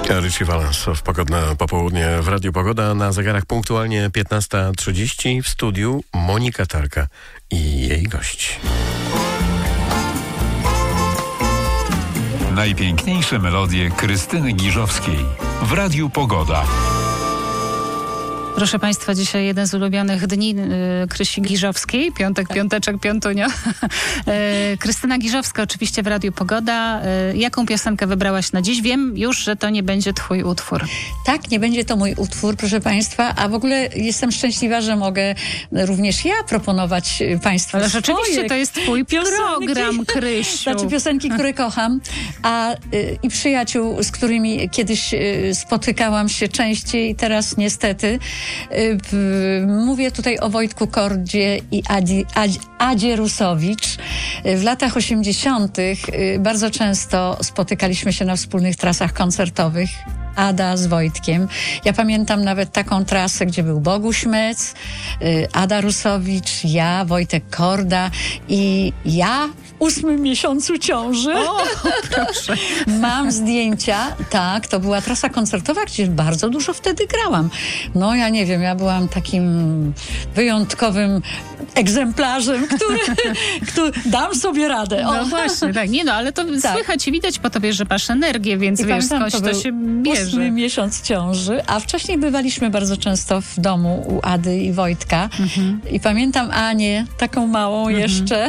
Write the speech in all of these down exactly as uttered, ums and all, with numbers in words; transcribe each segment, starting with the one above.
Richie Valens w Pogodne Popołudnie w Radiu Pogoda. Na zegarach punktualnie piętnasta trzydzieści. W studiu Monika Tarka i jej gość. Najpiękniejsze melodie Krystyny Giżowskiej w Radiu Pogoda. Proszę Państwa, dzisiaj jeden z ulubionych dni y, Krysi Giżowskiej. Piątek, piąteczek, piątunio. y, Krystyna Giżowska oczywiście w Radiu Pogoda. Y, jaką piosenkę wybrałaś na dziś? Wiem już, że to nie będzie twój utwór. Tak, nie będzie to mój utwór, proszę Państwa, a w ogóle jestem szczęśliwa, że mogę również ja proponować Państwu Ale swoje rzeczywiście to jest twój piosenki. program, Krysiu. Znaczy piosenki, które kocham, a y, i przyjaciół, z którymi kiedyś y, spotykałam się częściej, teraz niestety. Mówię tutaj o Wojtku Kordzie i Adi, Adzie, Adzie Rusowicz. W latach osiemdziesiątych bardzo często spotykaliśmy się na wspólnych trasach koncertowych. Ada z Wojtkiem. Ja pamiętam nawet taką trasę, gdzie był Boguś Mec, Ada Rusowicz, ja, Wojtek Korda i ja w ósmym miesiącu ciąży. O, proszę. Mam zdjęcia. Tak, to była trasa koncertowa, gdzie bardzo dużo wtedy grałam. No ja nie wiem, ja byłam takim wyjątkowym egzemplarzem, który, który dam sobie radę. O. No właśnie, tak. Nie no, ale to tak. Słychać i widać po tobie, że masz energię, więc I wiesz, skądś to, to się bierze. Ósmy miesiąc ciąży, a wcześniej bywaliśmy bardzo często w domu u Ady i Wojtka. Mhm. I pamiętam Anię, taką małą mhm. jeszcze.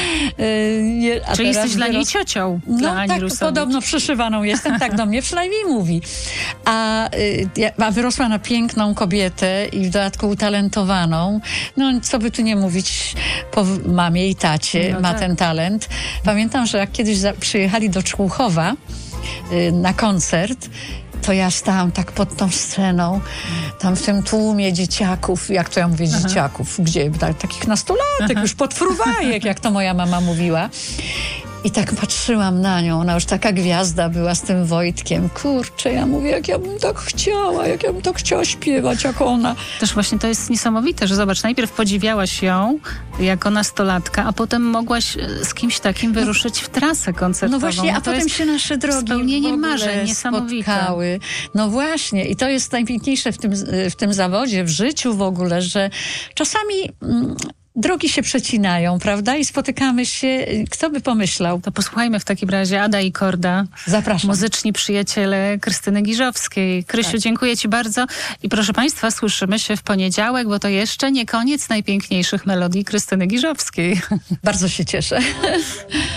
a Czyli jesteś dla niej ciocią? No dla Ani tak, Rusowicz. Podobno przyszywaną jestem, tak do mnie przynajmniej mówi. A, a wyrosła na piękną kobietę i w dodatku utalentowaną. No co by tu nie mówić, po mamie i tacie no ma tak. ten talent. Pamiętam, że jak kiedyś za, przyjechali do Człuchowa y, na koncert, to ja stałam tak pod tą sceną, tam w tym tłumie dzieciaków, jak to ja mówię, Aha. dzieciaków, gdzie tak, takich nastolatek, Aha. już podfruwajek, jak to moja mama mówiła. I tak patrzyłam na nią, ona już taka gwiazda była z tym Wojtkiem. Kurczę, ja mówię, jak ja bym tak chciała, jak ja bym tak chciała śpiewać, jak ona. Też właśnie to jest niesamowite, że zobacz, najpierw podziwiałaś ją jako nastolatka, a potem mogłaś z kimś takim wyruszyć w trasę koncertową. No właśnie, a no potem się nasze drogi spełnienie marzeń niesamowite. Spotkały. No właśnie, i to jest najpiękniejsze w tym, w tym zawodzie, w życiu w ogóle, że czasami... Mm, drogi się przecinają, prawda? I spotykamy się. Kto by pomyślał? To posłuchajmy w takim razie Ada i Korda. Zapraszam. Muzyczni przyjaciele Krystyny Giżowskiej. Krysiu, tak. dziękuję ci bardzo. I proszę Państwa, słyszymy się w poniedziałek, bo to jeszcze nie koniec najpiękniejszych melodii Krystyny Giżowskiej. Bardzo się cieszę.